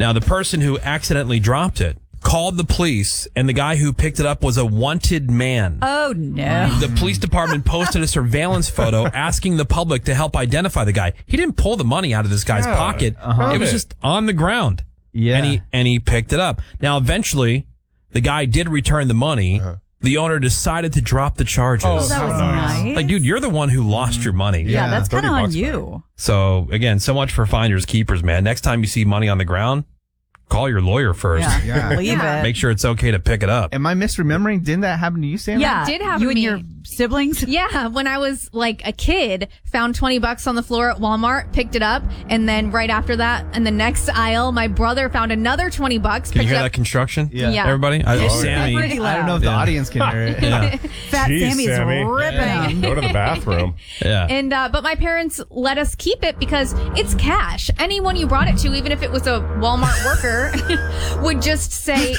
Now, the person who accidentally dropped it called the police, and the guy who picked it up was a wanted man. Oh, no. The police department posted a surveillance photo asking the public to help identify the guy. He didn't pull the money out of this guy's pocket. It was just on the ground. Yeah. And he picked it up. Now, eventually, the guy did return the money. The owner decided to drop the charges. Oh, that was nice. Like, dude, you're the one who lost your money. Yeah, that's kind of on $30 you. So, again, so much for finders keepers, man. Next time you see money on the ground, call your lawyer first. Yeah, leave it. Make sure it's okay to pick it up. Am I misremembering? Didn't that happen to you, Sam? Yeah, It did happen you to and me. your siblings. Yeah, when I was like a kid, found $20 on the floor at Walmart, picked it up, and then right after that, in the next aisle, my brother found another $20. Can you hear up. that construction? Yeah. Everybody? Pretty Sammy. loud. I don't know if the audience can hear it. Yeah. Fat Jeez, Sammy's Sammy. ripping. Go to the bathroom. Yeah. And but my parents let us keep it because it's cash. Anyone you brought it to, even if it was a Walmart worker, would just say,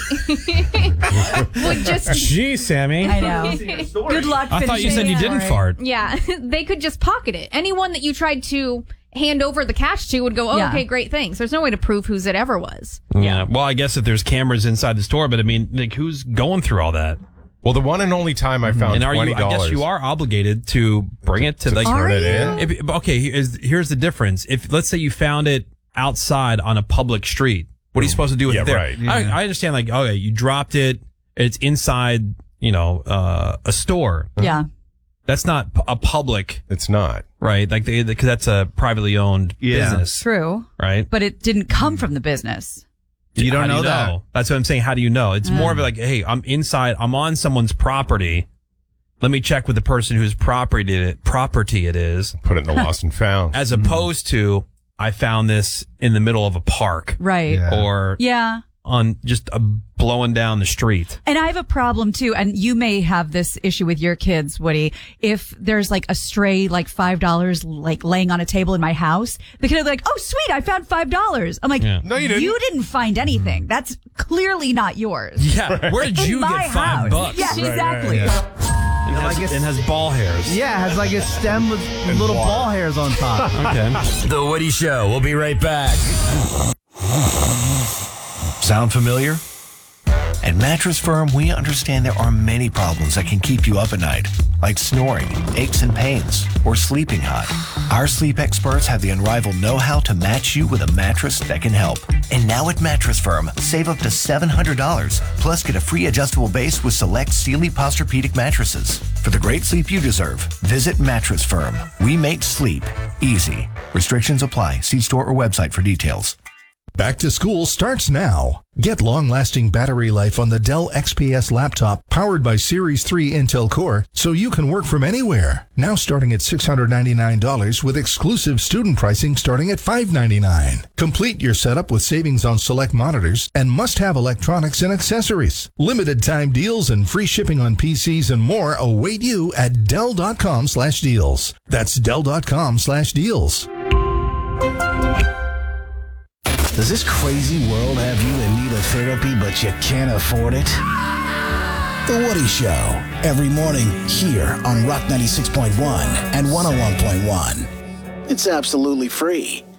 Gee, Sammy. I know. Good luck. I thought you said you finishing didn't it. fart. yeah, they could just pocket it. Anyone that you tried to hand over the cash to would go, oh, Yeah. okay, great, thanks. There's no way to prove whose it ever was. Yeah. Well, I guess if there's cameras inside the store, but I mean, like, who's going through all that? Well, the one and only time I found And are $20. you? I guess you are obligated to bring it to the. turn it in. Okay, here's the difference. If let's say you found it outside on a public street, what are you supposed to do with Yeah, it there? right. I understand. Like, okay, you dropped it. It's inside, a store. Yeah. That's not a public, It's not. right? Like, because that's a privately owned Yeah. business, True. right? But it didn't come from the business. You don't How do know that. That's what I'm saying. How do you know? It's more of like, hey, I'm inside. I'm on someone's property. Let me check with the person whose property it is, Put it in the lost and found. as opposed to I found this in the middle of a park Right. Yeah. or Yeah. on just blowing down the street. And I have a problem too, and you may have this issue with your kids, Woody. If there's like a stray, like $5, like laying on a table in my house, the kid will be like, oh, sweet, I found $5. I'm like, Yeah. No, you didn't. You didn't find anything. That's clearly not yours. Yeah, where did In you my get house. $5? Yeah, exactly. And has ball hairs. Yeah, it has like a stem with little ball hairs on top. Okay. The Woody Show. We'll be right back. Sound familiar? At Mattress Firm, we understand there are many problems that can keep you up at night, like snoring, aches and pains, or sleeping hot. Our sleep experts have the unrivaled know-how to match you with a mattress that can help. And now at Mattress Firm, save up to $700, plus get a free adjustable base with select Sealy Posturepedic mattresses. For the great sleep you deserve, visit Mattress Firm. We make sleep easy. Restrictions apply. See store or website for details. Back to school starts now. Get long-lasting battery life on the Dell XPS laptop powered by Series 3 Intel Core so you can work from anywhere. Now starting at $699 with exclusive student pricing starting at $599. Complete your setup with savings on select monitors and must-have electronics and accessories. Limited time deals and free shipping on PCs and more await you at Dell.com/deals. That's Dell.com/deals. Does this crazy world have you in need of therapy, but you can't afford it? The Woody Show, every morning here on Rock 96.1 and 101.1. It's absolutely free.